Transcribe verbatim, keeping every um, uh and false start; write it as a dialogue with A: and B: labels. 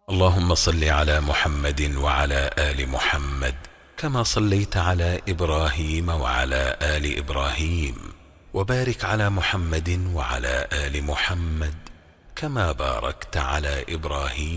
A: اللهم صل على محمد وعلى آل محمد كما صليت على إبراهيم وعلى آل إبراهيم، وبارك على محمد وعلى آل محمد كما باركت على إبراهيم